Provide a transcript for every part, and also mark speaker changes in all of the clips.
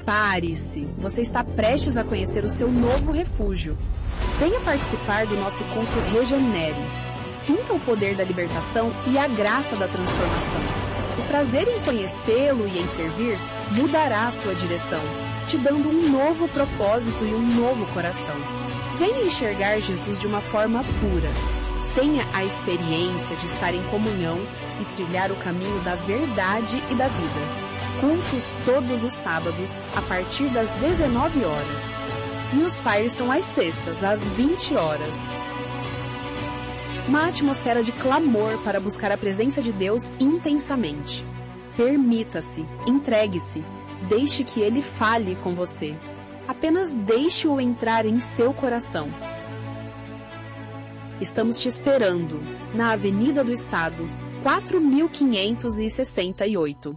Speaker 1: Prepare-se, você está prestes a conhecer o seu novo refúgio. Venha participar do nosso encontro Regenere. Sinta o poder da libertação e a graça da transformação. O prazer em conhecê-lo e em servir mudará a sua direção, te dando um novo propósito e um novo coração. Venha enxergar Jesus de uma forma pura. Tenha a experiência de estar em comunhão e trilhar o caminho da verdade e da vida. Cultos todos os sábados, a partir das 19 horas. E os fires são às sextas, às 20 horas. Uma atmosfera de clamor para buscar a presença de Deus intensamente. Permita-se, entregue-se, deixe que Ele fale com você. Apenas deixe-o entrar em seu coração. Estamos te esperando, na Avenida do Estado, 4568.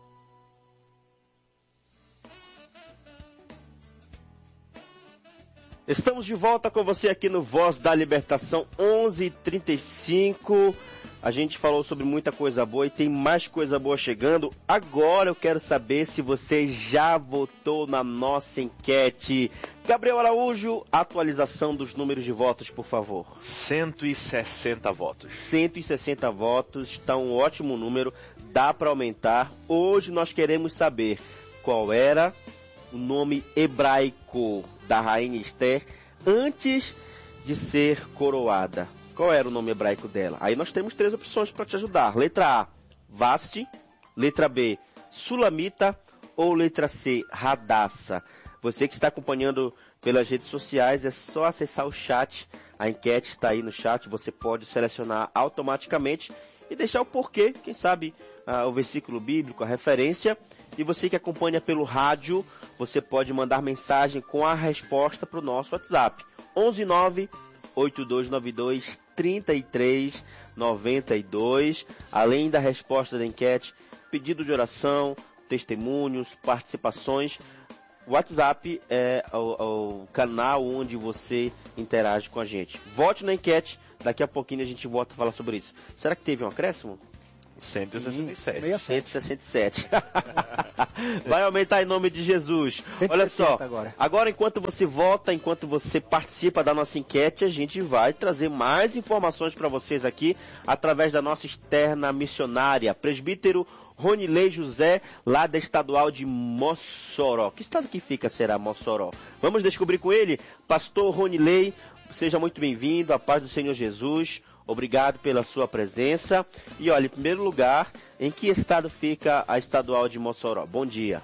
Speaker 2: Estamos de volta com você aqui no Voz da Libertação, 11h35. A gente falou sobre muita coisa boa e tem mais coisa boa chegando. Agora eu quero saber se você já votou na nossa enquete. Gabriel Araújo, atualização dos números de votos, por favor.
Speaker 3: 160 votos.
Speaker 2: 160 votos, está um ótimo número, dá para aumentar. Hoje nós queremos saber qual era o nome hebraico da rainha Esther antes de ser coroada. Qual era o nome hebraico dela? Aí nós temos 3 opções para te ajudar. Letra A, Vasti. Letra B, Sulamita. Ou letra C, Radassa. Você que está acompanhando pelas redes sociais, é só acessar o chat. A enquete está aí no chat. Você pode selecionar automaticamente e deixar o porquê, quem sabe o versículo bíblico, a referência. E você que acompanha pelo rádio, você pode mandar mensagem com a resposta para o nosso WhatsApp. 119-8292-3392. Além da resposta da enquete, pedido de oração, testemunhos, participações. O WhatsApp é o canal onde você interage com a gente. Vote na enquete, daqui a pouquinho a gente volta a falar sobre isso. Será que teve um acréscimo?
Speaker 3: 167.
Speaker 2: 167. Vai aumentar em nome de Jesus. Olha só, agora enquanto você vota, enquanto você participa da nossa enquete, a gente vai trazer mais informações para vocês aqui através da nossa externa missionária, presbítero Ronilei José, lá da estadual de Mossoró. Que estado que fica, será Mossoró? Vamos descobrir com ele. Pastor Ronilei, seja muito bem-vindo, a paz do Senhor Jesus. Obrigado pela sua presença. E olha, em primeiro lugar, em que estado fica a estadual de Mossoró? Bom dia.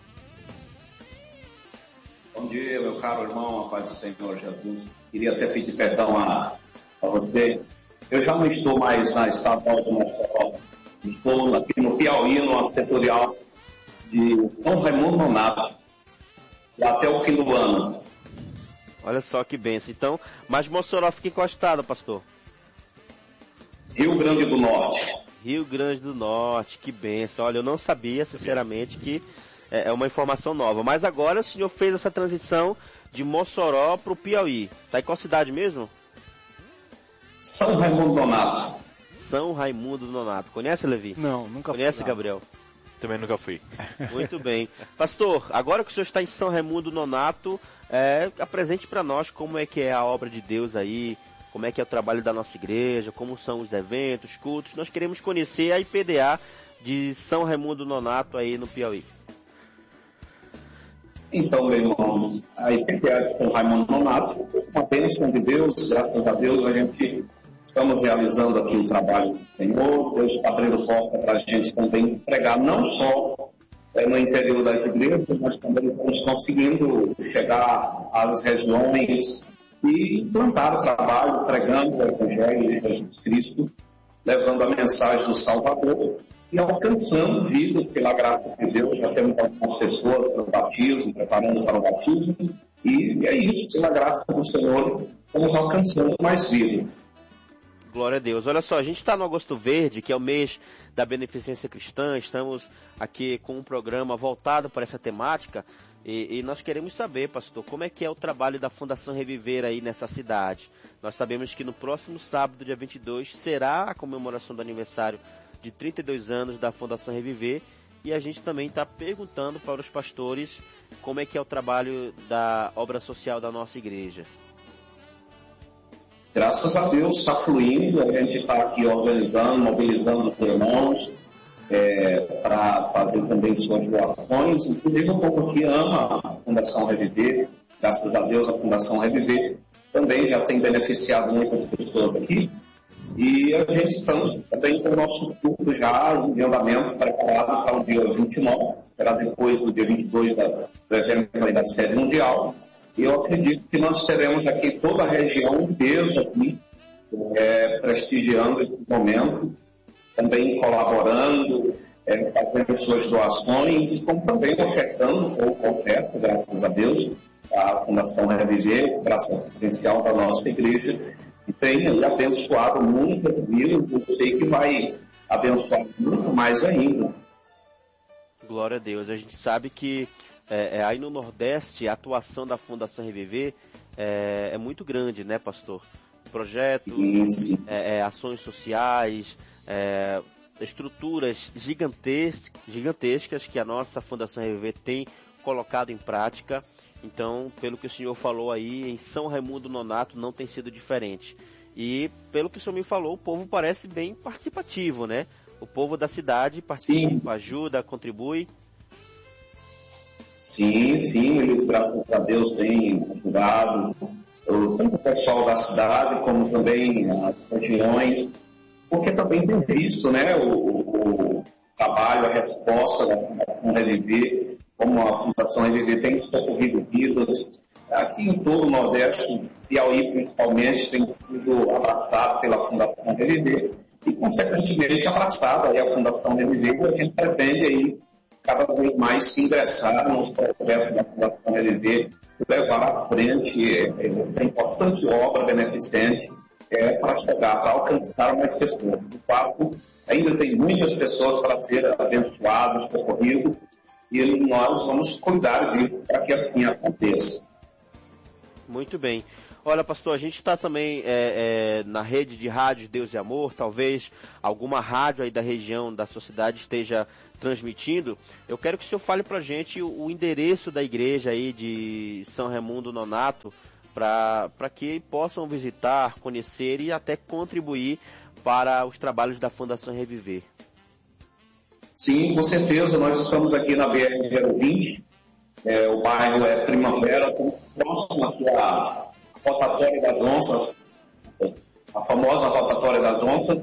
Speaker 4: Bom dia, meu caro irmão, a paz do Senhor Jesus. Queria até pedir perdão a você. Eu já não estou mais na estadual de Mossoró. Estou aqui no Piauí, no setorial de São Raimundo Nonato, até o fim do ano.
Speaker 2: Olha só que bênção. Então, mas Mossoró fica em qual estado, pastor?
Speaker 4: Rio Grande do Norte.
Speaker 2: Rio Grande do Norte, que bênção. Olha, eu não sabia, sinceramente, que é uma informação nova. Mas agora o senhor fez essa transição de Mossoró para o Piauí. Está em qual cidade mesmo?
Speaker 4: São Raimundo Nonato.
Speaker 2: São Raimundo Nonato. Conhece, Levi?
Speaker 5: Não, nunca fui.
Speaker 2: Conhece, Gabriel?
Speaker 3: Também nunca fui.
Speaker 2: Muito bem. Pastor, agora que o senhor está em São Raimundo Nonato, apresente para nós como é que é a obra de Deus aí, como é que é o trabalho da nossa igreja, como são os eventos, cultos. Nós queremos conhecer a IPDA de São Raimundo Nonato aí no Piauí.
Speaker 4: Então, meu irmão, a IPDA de São Raimundo Nonato, uma bênção de Deus, graças a Deus, a gente estamos realizando aqui o trabalho do Senhor. Deus está abrindo porta para a gente também pregar, não só no interior das igrejas, mas também estamos conseguindo chegar às regiões e implantar o trabalho, pregando o Evangelho de Jesus Cristo, levando a mensagem do Salvador e alcançando vidas pela graça de Deus. Já temos algumas pessoas para o batismo, preparando para o batismo, e é isso, pela graça do Senhor, estamos alcançando mais vidas.
Speaker 2: Glória a Deus. Olha só, a gente está no Agosto Verde, que é o mês da Beneficência Cristã. Estamos aqui com um programa voltado para essa temática e nós queremos saber, pastor, como é que é o trabalho da Fundação Reviver aí nessa cidade. Nós sabemos que no próximo sábado, dia 22, será a comemoração do aniversário de 32 anos da Fundação Reviver e a gente também está perguntando para os pastores como é que é o trabalho da obra social da nossa igreja.
Speaker 4: Graças a Deus está fluindo, a gente está aqui organizando, mobilizando os irmãos para fazer também suas doações. Inclusive o povo aqui ama a Fundação Reviver, graças a Deus a Fundação Reviver também já tem beneficiado muitas pessoas aqui. E a gente está também com o nosso culto já em andamento preparado para o dia 29, será depois do dia 22 do evento da sede mundial. E eu acredito que nós teremos aqui toda a região inteira aqui, prestigiando esse momento, também colaborando, fazendo suas doações, como também ofertando ou oferta, graças a Deus, a Fundação Reviver, graças assistencial da nossa igreja, e tem abençoado muitas vidas, eu sei que vai abençoar muito mais ainda.
Speaker 2: Glória a Deus. A gente sabe que aí no Nordeste a atuação da Fundação Reviver é muito grande, né, pastor? Projetos, ações sociais, estruturas gigantescas que a nossa Fundação Reviver tem colocado em prática. Então, pelo que o senhor falou aí, em São Raimundo Nonato não tem sido diferente. E pelo que o senhor me falou, o povo parece bem participativo, né? O povo da cidade participa, ajuda, contribui.
Speaker 4: Sim, eles, graças a Deus, têm ajudado tanto o pessoal da cidade, como também as regiões, porque também tem visto, né, o trabalho, a resposta da Fundação Reviver, como a Fundação Reviver tem socorrido vidas. Aqui em todo o Nordeste, Piauí principalmente, tem sido abraçado pela Fundação Reviver e, consequentemente, abraçada aí a Fundação Reviver, e a gente pretende aí cada vez mais se ingressar nos projetos da Fundação Reviver, levar à frente a importante obra beneficente para chegar, para alcançar mais pessoas. De fato, ainda tem muitas pessoas para ser abençoadas, socorridas, e nós vamos cuidar disso para que assim aconteça.
Speaker 2: Muito bem. Olha, pastor, a gente está também na rede de rádios Deus e Amor, talvez alguma rádio aí da região da sua cidade esteja transmitindo. Eu quero que o senhor fale para a gente o endereço da igreja aí de São Raimundo Nonato, para que possam visitar, conhecer e até contribuir para os trabalhos da Fundação Reviver.
Speaker 4: Sim, com certeza. Nós estamos aqui na BR-020, o bairro é Primavera, próximo aqui à Rotatória das Onças, a famosa Rotatória das Onças,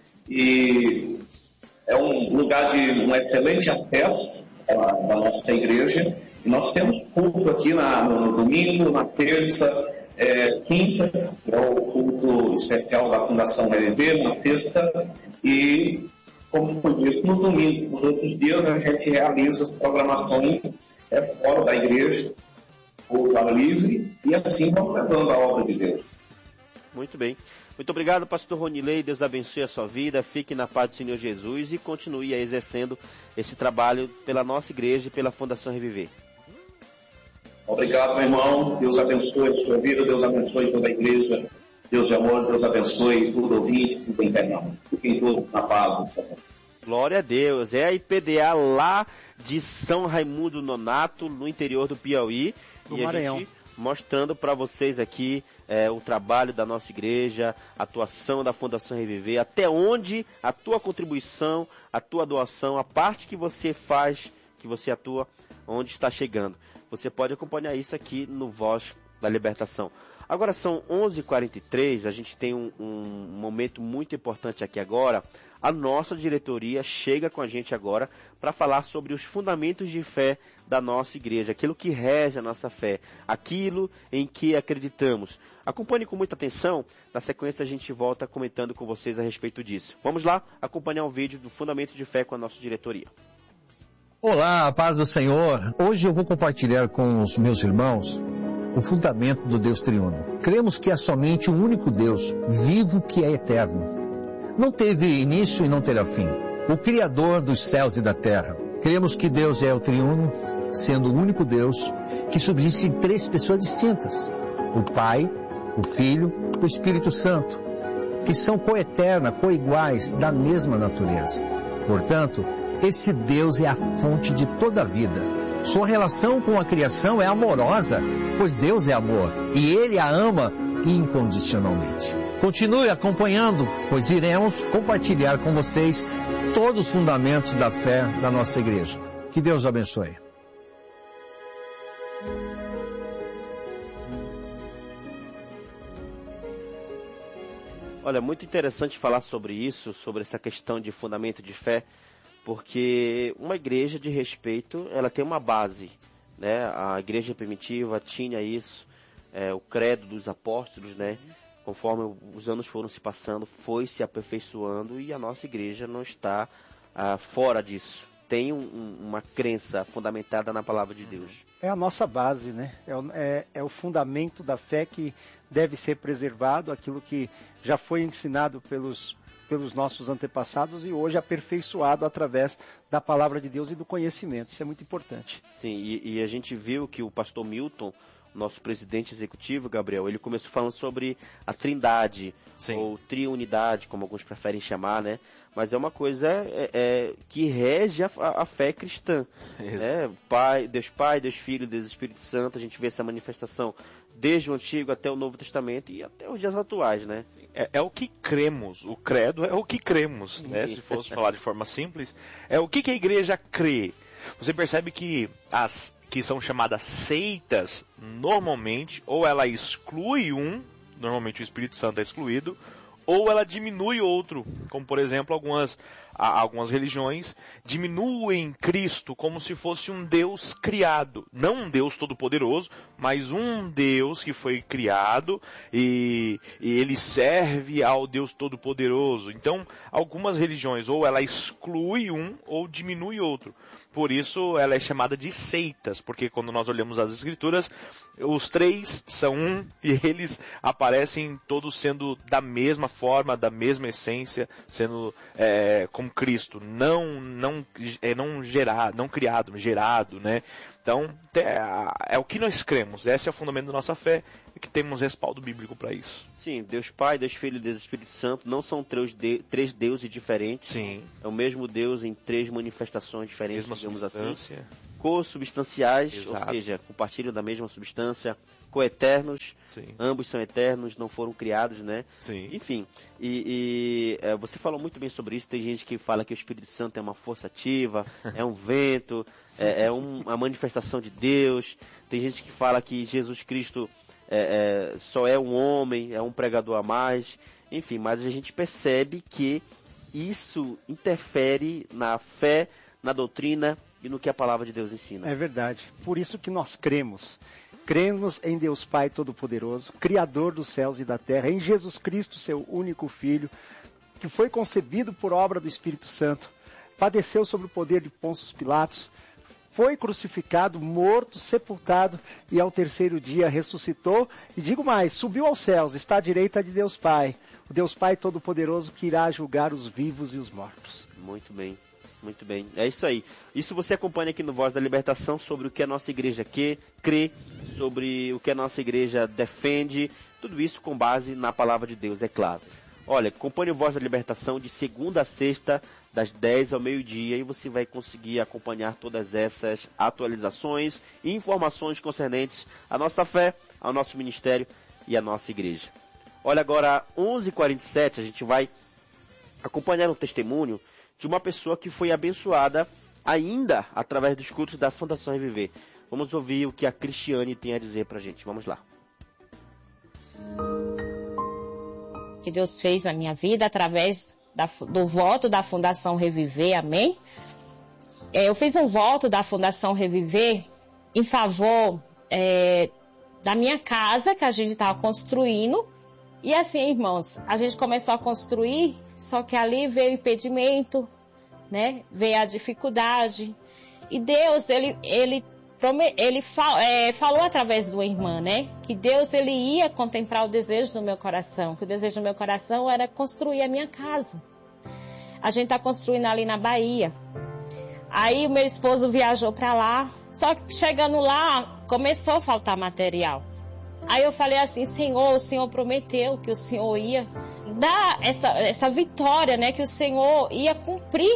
Speaker 4: e é um lugar de um excelente acesso da nossa igreja. E nós temos culto aqui no domingo, na terça, quinta, que é o culto especial da Fundação Reviver, na sexta, e, como foi dito, no domingo. Nos outros dias a gente realiza as programações fora da igreja, o ar livre, e assim vamos levando a obra de Deus.
Speaker 2: Muito bem. Muito obrigado, pastor Ronilei. Deus abençoe a sua vida. Fique na paz do Senhor Jesus e continue exercendo esse trabalho pela nossa igreja e pela Fundação Reviver.
Speaker 4: Obrigado, meu irmão. Deus abençoe a sua vida. Deus abençoe toda a igreja. Deus de amor. Deus abençoe todo ouvinte, todo internauta. Fiquem todos na paz do Senhor.
Speaker 2: Glória a Deus. É a IPDA lá de São Raimundo Nonato, no interior do Piauí.
Speaker 5: Do
Speaker 2: e
Speaker 5: Maranhão.
Speaker 2: A gente mostrando para vocês aqui o trabalho da nossa igreja, a atuação da Fundação Reviver, até onde a tua contribuição, a tua doação, a parte que você faz, que você atua, onde está chegando. Você pode acompanhar isso aqui no Voz da Libertação. Agora são 11h43, a gente tem um momento muito importante aqui agora. A nossa diretoria chega com a gente agora para falar sobre os fundamentos de fé da nossa igreja, aquilo que rege a nossa fé, aquilo em que acreditamos. Acompanhe com muita atenção, na sequência a gente volta comentando com vocês a respeito disso. Vamos lá acompanhar um vídeo do Fundamento de Fé com a nossa diretoria.
Speaker 6: Olá, a paz do Senhor. Hoje eu vou compartilhar com os meus irmãos o fundamento do Deus triuno. Cremos que há somente um único Deus, vivo, que é eterno. Não teve início e não terá fim. O Criador dos céus e da terra. Cremos que Deus é o triuno, sendo o único Deus que subsiste em três pessoas distintas. O Pai, o Filho, o Espírito Santo, que são coeterna, coiguais, da mesma natureza. Portanto, Esse Deus é a fonte de toda a vida. Sua relação com a criação é amorosa, pois Deus é amor e Ele a ama incondicionalmente. Continue acompanhando, pois iremos compartilhar com vocês todos os fundamentos da fé da nossa igreja. Que Deus abençoe.
Speaker 2: Olha, muito interessante falar sobre isso, sobre essa questão de fundamento de fé, porque uma igreja de respeito, ela tem uma base, né? A igreja primitiva tinha isso, o credo dos apóstolos, né? Conforme os anos foram se passando, foi se aperfeiçoando e a nossa igreja não está fora disso. Tem uma crença fundamentada na palavra de Deus.
Speaker 5: É a nossa base, né? É o fundamento da fé que deve ser preservado, aquilo que já foi ensinado pelos nossos antepassados e hoje aperfeiçoado através da palavra de Deus e do conhecimento. Isso é muito importante.
Speaker 2: Sim, e a gente viu que o pastor Milton, nosso presidente executivo, Gabriel, ele começou falando sobre a trindade, sim, ou triunidade, como alguns preferem chamar, né? Mas é uma coisa que rege a fé cristã. Né? Deus Pai, Deus Filho, Deus Espírito Santo, a gente vê essa manifestação desde o Antigo até o Novo Testamento e até os dias atuais, né?
Speaker 3: É o que cremos, o credo é o que cremos, né? Se fosse falar de forma simples, é o que a igreja crê. Você percebe que as que são chamadas seitas, normalmente, ou ela exclui normalmente o Espírito Santo é excluído, ou ela diminui outro, como por exemplo algumas religiões diminuem Cristo como se fosse um Deus criado, não um Deus todo-poderoso, mas um Deus que foi criado e ele serve ao Deus todo-poderoso. Então, algumas religiões ou ela exclui ou diminui outro. Por isso ela é chamada de seitas, porque quando nós olhamos as escrituras, os três são um e eles aparecem todos sendo da mesma forma, da mesma essência, sendo como Cristo, não criado, gerado, né? Então, é o que nós cremos, esse é o fundamento da nossa fé e que temos respaldo bíblico para isso.
Speaker 2: Sim, Deus Pai, Deus Filho e Deus Espírito Santo não são três deuses diferentes.
Speaker 3: Sim.
Speaker 2: É o mesmo Deus em três manifestações diferentes,
Speaker 3: mesma
Speaker 2: digamos
Speaker 3: substância.
Speaker 2: Assim. Co-substanciais,
Speaker 3: exato,
Speaker 2: ou seja, compartilham da mesma substância, coeternos,
Speaker 3: sim,
Speaker 2: ambos são eternos, não foram criados, né?
Speaker 3: Sim.
Speaker 2: Enfim, você falou muito bem sobre isso. Tem gente que fala que o Espírito Santo é uma força ativa, é um vento, uma manifestação de Deus. Tem gente que fala que Jesus Cristo só é um homem, é um pregador a mais. Enfim, mas a gente percebe que isso interfere na fé, na doutrina e no que a palavra de Deus ensina.
Speaker 5: É verdade. Por isso que nós cremos. Cremos em Deus Pai Todo-Poderoso, Criador dos céus e da terra, em Jesus Cristo, seu único Filho, que foi concebido por obra do Espírito Santo, padeceu sob o poder de Pôncio Pilatos, foi crucificado, morto, sepultado e ao terceiro dia ressuscitou. E digo mais, subiu aos céus, está à direita de Deus Pai, o Deus Pai Todo-Poderoso que irá julgar os vivos e os mortos.
Speaker 2: Muito bem. Muito bem, é isso aí. Isso você acompanha aqui no Voz da Libertação, sobre o que a nossa igreja crê, sobre o que a nossa igreja defende, tudo isso com base na palavra de Deus, é claro. Olha, acompanhe o Voz da Libertação de segunda a sexta, das 10 ao meio-dia, e você vai conseguir acompanhar todas essas atualizações e informações concernentes à nossa fé, ao nosso ministério e à nossa igreja. Olha, agora, 11h47, a gente vai acompanhar um testemunho de uma pessoa que foi abençoada ainda através dos cultos da Fundação Reviver. Vamos ouvir o que a Cristiane tem a dizer pra gente. Vamos lá.
Speaker 7: Que Deus fez na minha vida através do voto da Fundação Reviver, amém? Eu fiz um voto da Fundação Reviver em favor da minha casa que a gente estava construindo. E assim, irmãos, a gente começou a construir, só que ali veio o impedimento, né? Veio a dificuldade. E Deus, ele falou através de uma irmã, né? Que Deus, ele ia contemplar o desejo do meu coração. Que o desejo do meu coração era construir a minha casa. A gente está construindo ali na Bahia. Aí o meu esposo viajou para lá. Só que chegando lá, começou a faltar material. Aí eu falei assim, Senhor, o Senhor prometeu que o Senhor ia dar essa vitória, né? Que o Senhor ia cumprir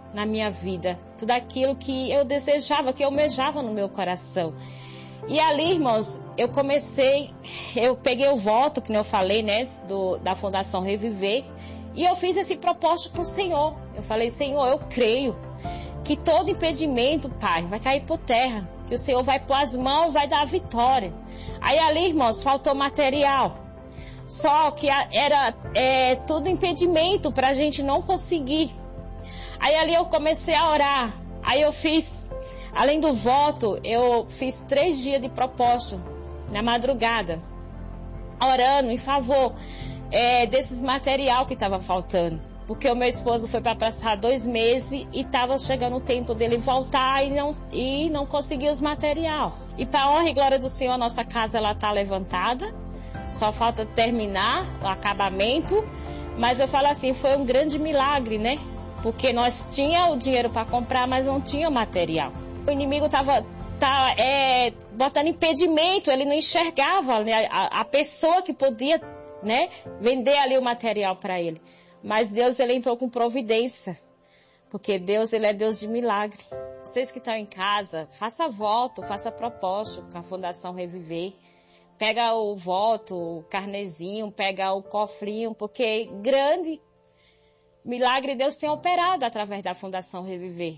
Speaker 7: na minha vida, tudo aquilo que eu desejava, que eu almejava no meu coração. E ali, irmãos, eu peguei o voto, que eu falei, né, da Fundação Reviver, e eu fiz esse propósito com o Senhor. Eu falei, Senhor, eu creio que todo impedimento, Pai, vai cair por terra, que o Senhor vai pôr as mãos, vai dar a vitória. Aí ali, irmãos, faltou material. Só que era tudo impedimento para a gente não conseguir. Aí ali eu comecei a orar. Aí eu fiz, além do voto, eu fiz 3 dias de propósito na madrugada, orando em favor desses material que estava faltando. Porque o meu esposo foi para passar 2 meses e estava chegando o tempo dele voltar e não conseguiu os material. E para a honra e glória do Senhor, a nossa casa está levantada. Só falta terminar o acabamento. Mas eu falo assim, foi um grande milagre, né? Porque nós tínhamos o dinheiro para comprar, mas não tinha o material. O inimigo estava botando impedimento, ele não enxergava, né, a pessoa que podia, né, vender ali o material para ele. Mas Deus, ele entrou com providência, porque Deus, ele é Deus de milagre. Vocês que estão em casa, faça voto, faça propósito com a Fundação Reviver. Pega o voto, o carnezinho, pega o cofrinho, porque grande milagre Deus tem operado através da Fundação Reviver.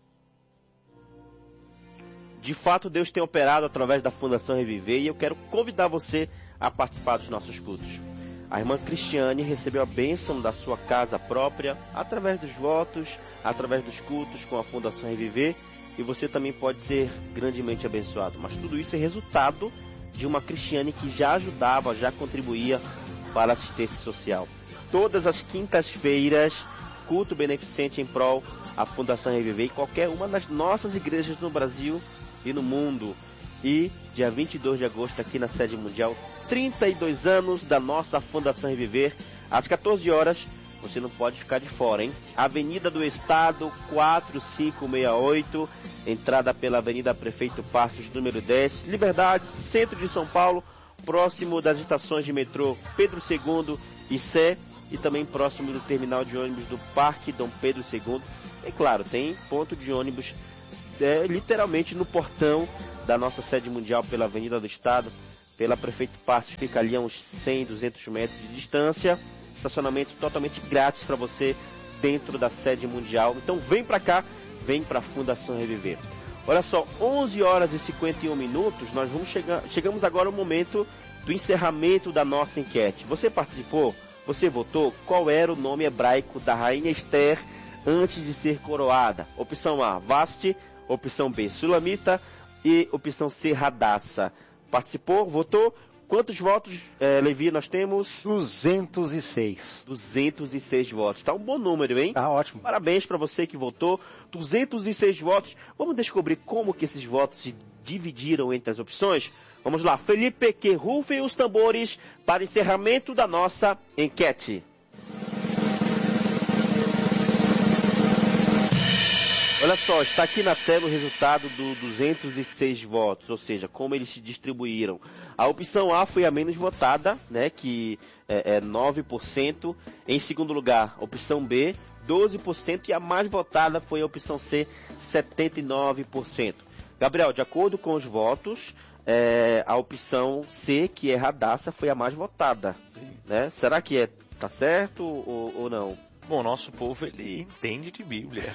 Speaker 2: De fato, Deus tem operado através da Fundação Reviver e eu quero convidar você a participar dos nossos cultos. A irmã Cristiane recebeu a bênção da sua casa própria através dos votos, através dos cultos com a Fundação Reviver, e você também pode ser grandemente abençoado. Mas tudo isso é resultado de uma Cristiane que já ajudava, já contribuía para a assistência social. Todas as quintas-feiras, culto beneficente em prol à Fundação Reviver em qualquer uma das nossas igrejas no Brasil e no mundo. E dia 22 de agosto aqui na sede mundial, 32 anos da nossa Fundação Reviver, às 14 horas, você não pode ficar de fora, hein? Avenida do Estado, 4568, entrada pela Avenida Prefeito Passos, número 10, Liberdade, centro de São Paulo, próximo das estações de metrô Pedro II e Sé, e também próximo do terminal de ônibus do Parque Dom Pedro II. E claro, tem ponto de ônibus literalmente no portão da nossa sede mundial pela Avenida do Estado, pela Prefeito Passos, fica ali a uns 100, 200 metros de distância, estacionamento totalmente grátis para você dentro da sede mundial. Então vem para cá, vem para a Fundação Reviver. Olha só, 11 horas e 51 minutos, nós chegamos agora ao momento do encerramento da nossa enquete. Você participou? Você votou? Qual era o nome hebraico da rainha Esther antes de ser coroada? Opção A, Vasti. Opção B, Sulamita. E opção C, Radassa. Participou? Votou? Quantos votos, Levi, nós temos?
Speaker 5: 206.
Speaker 2: 206 votos. Tá um bom número, hein?
Speaker 5: Tá ótimo.
Speaker 2: Parabéns para você que votou. 206 votos. Vamos descobrir como que esses votos se dividiram entre as opções? Vamos lá. Felipe, que rufem os tambores para o encerramento da nossa enquete. Olha só, está aqui na tela o resultado do 206 votos, ou seja, como eles se distribuíram. A opção A foi a menos votada, né, que é 9%. Em segundo lugar, a opção B, 12%. E a mais votada foi a opção C, 79%. Gabriel, de acordo com os votos, a opção C, que é Radassa, foi a mais votada. Né? Será que tá certo ou não?
Speaker 3: Bom, nosso povo, ele entende de Bíblia.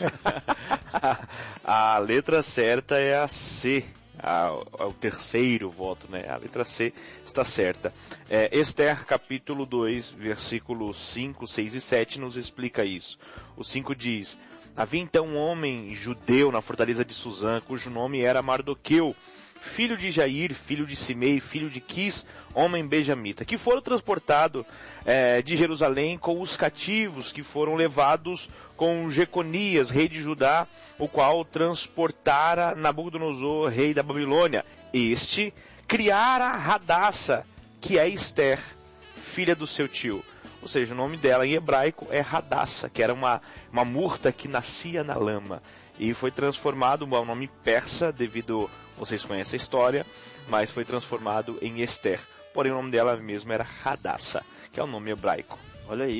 Speaker 3: A letra certa é a C, o terceiro voto, né? A letra C está certa. Esther, capítulo 2, versículos 5, 6 e 7 nos explica isso. O 5 diz: havia então um homem judeu na fortaleza de Suzã, cujo nome era Mardoqueu, filho de Jair, filho de Simei, filho de Quis, homem benjamita, que foram transportados de Jerusalém com os cativos que foram levados com Jeconias, rei de Judá, o qual transportara Nabucodonosor, rei da Babilônia. Este criara Radassa, que é Esther, filha do seu tio. Ou seja, o nome dela em hebraico é Radassa, que era uma murta que nascia na lama. E foi transformado, o nome persa, devido, vocês conhecem a história, mas foi transformado em Esther. Porém, o nome dela mesmo era Radassa, que é o nome hebraico.
Speaker 2: Olha aí.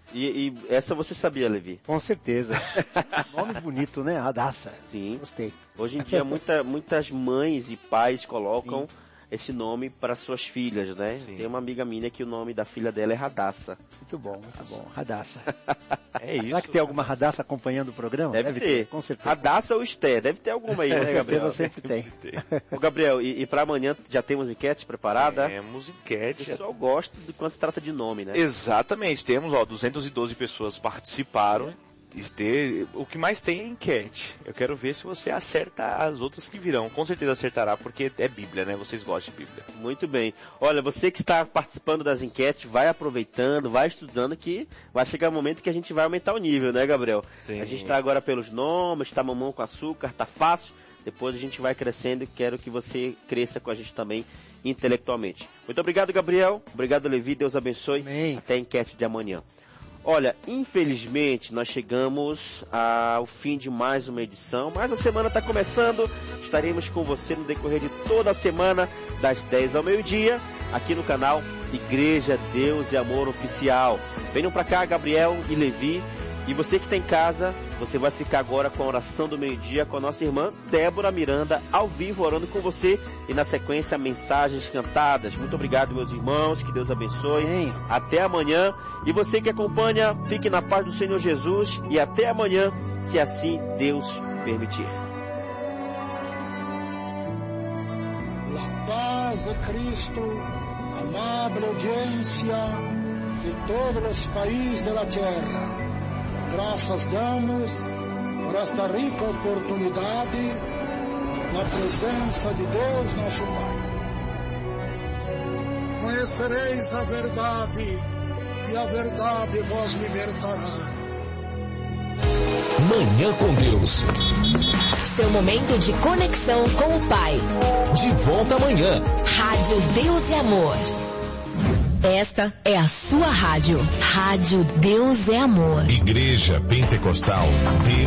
Speaker 2: E essa você sabia, Levi?
Speaker 5: Com certeza. Nome bonito, né? Radassa.
Speaker 2: Sim.
Speaker 5: Gostei.
Speaker 2: Hoje em dia muitas mães e pais colocam esse nome para suas filhas, né?
Speaker 3: Sim.
Speaker 2: Tem uma amiga minha que o nome da filha dela é Radassa.
Speaker 5: Muito bom. Radassa.
Speaker 3: É isso.
Speaker 5: Será que tem alguma Radassa acompanhando o programa?
Speaker 2: Deve ter.
Speaker 5: Com certeza.
Speaker 2: Radassa ou Esté, deve ter alguma aí,
Speaker 5: Com
Speaker 2: né, Gabriel?
Speaker 5: certeza sempre tem.
Speaker 2: Ô, Gabriel, e para amanhã já temos enquete preparada?
Speaker 3: Temos
Speaker 2: O
Speaker 3: enquete.
Speaker 2: pessoal gosta de quando se trata de nome, né?
Speaker 3: Exatamente, temos 212 pessoas participaram. O que mais tem é enquete. Eu quero ver se você acerta as outras que virão. Com certeza acertará, porque é Bíblia, né? Vocês gostam de Bíblia.
Speaker 2: Muito bem. Olha, você que está participando das enquetes, vai aproveitando, vai estudando, que vai chegar o momento que a gente vai aumentar o nível, né, Gabriel?
Speaker 3: Sim.
Speaker 2: A gente está agora pelos nomes, está mamão com açúcar, tá fácil. Depois a gente vai crescendo e quero que você cresça com a gente também intelectualmente. Muito obrigado, Gabriel. Obrigado, Levi. Deus abençoe.
Speaker 5: Amém.
Speaker 2: Até a enquete de amanhã. Olha, infelizmente nós chegamos ao fim de mais uma edição, mas a semana está começando. Estaremos com você no decorrer de toda a semana, das 10 ao meio-dia, aqui no canal Igreja Deus e Amor Oficial. Venham para cá, Gabriel e Levi. E você que está em casa, você vai ficar agora com a oração do meio-dia com a nossa irmã Débora Miranda, ao vivo, orando com você. E na sequência, mensagens cantadas. Muito obrigado, meus irmãos. Que Deus abençoe.
Speaker 5: Amém.
Speaker 2: Até amanhã. E você que acompanha, fique na paz do Senhor Jesus. E até amanhã, se assim Deus permitir.
Speaker 8: La paz de Cristo, amable audiencia de todos los países de la tierra. Graças damos por esta rica oportunidade na presença de Deus nosso Pai. Conhecereis a verdade e a verdade vos libertará.
Speaker 9: Manhã com Deus.
Speaker 10: Seu momento de conexão com o Pai.
Speaker 9: De volta amanhã.
Speaker 10: Rádio Deus e Amor. Esta é a sua rádio. Rádio Deus é Amor.
Speaker 9: Igreja Pentecostal Deus